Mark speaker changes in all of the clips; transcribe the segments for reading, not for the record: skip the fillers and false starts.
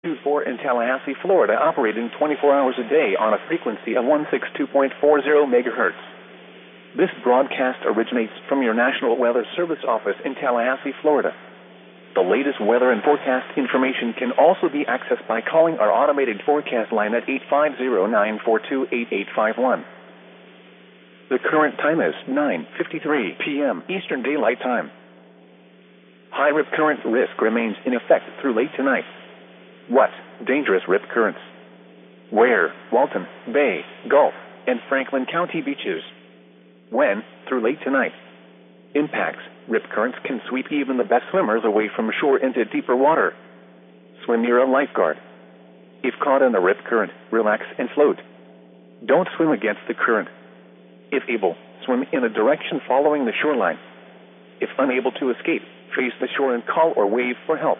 Speaker 1: 24 in Tallahassee, Florida, operating 24 hours a day on a frequency of 162.40 megahertz. This broadcast originates from your National Weather Service office in Tallahassee, Florida. The latest weather and forecast information can also be accessed by calling our automated forecast line at 850-942-8851. The current time is 9:53 p.m. Eastern Daylight Time. High rip current risk remains in effect through late tonight. What? Dangerous rip currents. Where? Walton, Bay, Gulf, and Franklin County beaches. When? Through late tonight. Impacts. Rip currents can sweep even the best swimmers away from shore into deeper water. Swim near a lifeguard. If caught in a rip current, relax and float. Don't swim against the current. If able, swim in a direction following the shoreline. If unable to escape, face the shore and call or wave for help.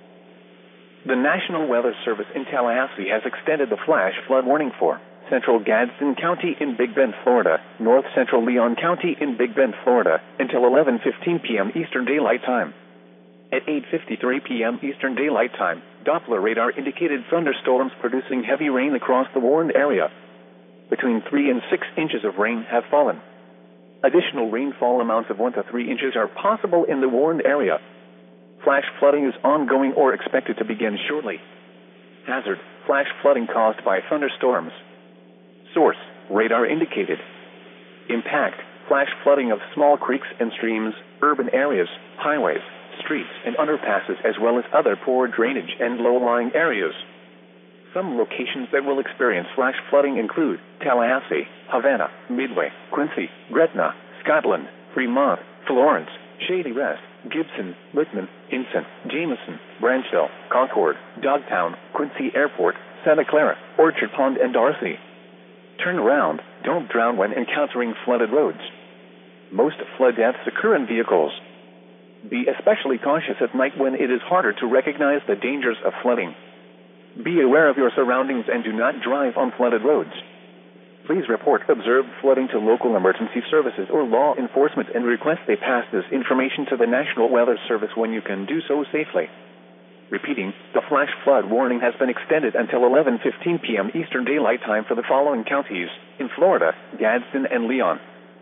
Speaker 1: The National Weather Service in Tallahassee has extended the flash flood warning for Central Gadsden County in Big Bend, Florida, North Central Leon County in Big Bend, Florida, until 11:15 p.m. Eastern Daylight Time. At 8:53 p.m. Eastern Daylight Time, Doppler radar indicated thunderstorms producing heavy rain across the warned area. Between 3 and 6 inches of rain have fallen. Additional rainfall amounts of 1 to 3 inches are possible in the warned area. Flash flooding is ongoing or expected to begin shortly. Hazard: flash flooding caused by thunderstorms. Source: radar indicated. Impact: flash flooding of small creeks and streams, urban areas, highways, streets, and underpasses, as well as other poor drainage and low-lying areas. Some locations that will experience flash flooding include Tallahassee, Havana, Midway, Quincy, Gretna, Scotland, Fremont, Florence, Shady Rest, Gibson, Whitman, Hinson, Jameson, Branchville, Concord, Dogtown, Quincy Airport, Santa Clara, Orchard Pond, and Darcy. Turn around. Don't drown when encountering flooded roads. Most flood deaths occur in vehicles. Be especially cautious at night when it is harder to recognize the dangers of flooding. Be aware of your surroundings and do not drive on flooded roads. Please report observed flooding to local emergency services or law enforcement and request they pass this information to the National Weather Service when you can do so safely. Repeating, the flash flood warning has been extended until 11:15 p.m. Eastern Daylight Time for the following counties in Florida: Gadsden and Leon.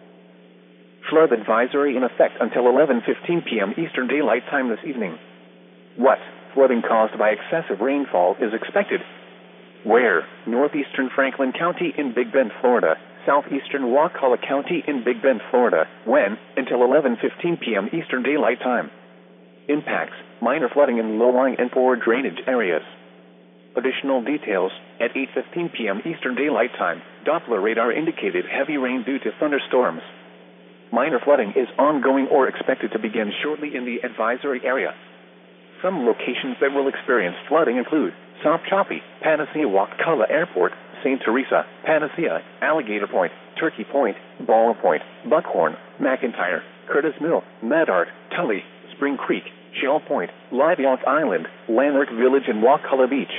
Speaker 1: Flood advisory in effect until 11:15 p.m. Eastern Daylight Time this evening. What? Flooding caused by excessive rainfall is expected. Where? Northeastern Franklin County in Big Bend, Florida. Southeastern Wakulla County in Big Bend, Florida. When? Until 11:15 p.m. Eastern Daylight Time. Impacts: minor flooding in low-lying and poor drainage areas. Additional details: at 8:15 p.m. Eastern Daylight Time, Doppler radar indicated heavy rain due to thunderstorms. Minor flooding is ongoing or expected to begin shortly in the advisory area. Some locations that will experience flooding include Sop Choppy, Panacea Wakulla Airport, St. Teresa, Panacea, Alligator Point, Turkey Point, Ball Point, Buckhorn, McIntyre, Curtis Mill, Medart, Tully, Spring Creek, Shell Point, Live Oak Island, Lanark Village, and Wakulla Beach.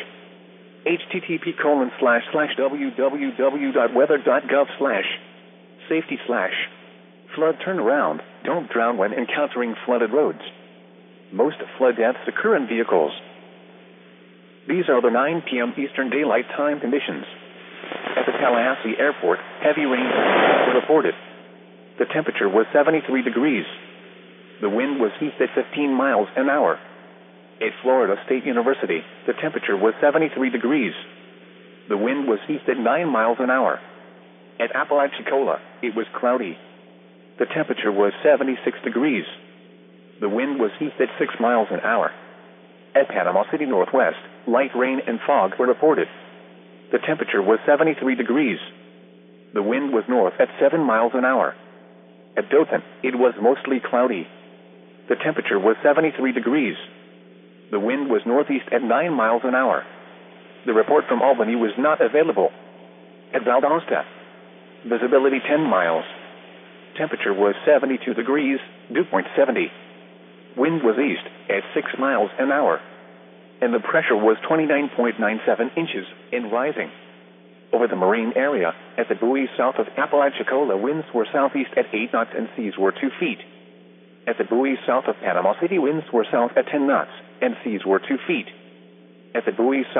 Speaker 1: http://www.weather.gov/safety/ flood turnaround. Don't drown when encountering flooded roads. Most flood deaths occur in vehicles. These are the 9 p.m. Eastern Daylight Time conditions. At the Tallahassee Airport, heavy rain were reported. The temperature was 73 degrees. The wind was east at 15 miles an hour. At Florida State University, the temperature was 73 degrees. The wind was east at 9 miles an hour. At Apalachicola, it was cloudy. The temperature was 76 degrees. The wind was east at 6 miles an hour. At Panama City Northwest, light rain and fog were reported. The temperature was 73 degrees. The wind was north at 7 miles an hour. At Dothan, it was mostly cloudy. The temperature was 73 degrees. The wind was northeast at 9 miles an hour. The report from Albany was not available. At Valdosta, visibility 10 miles. Temperature was 72 degrees, dew point 70. Wind was east at 6 miles an hour. And the pressure was 29.97 inches and rising. Over the marine area, at the buoy south of Apalachicola, winds were southeast at 8 knots and seas were 2 feet. At the buoy south of Panama City, winds were south at 10 knots and seas were 2 feet. At the buoy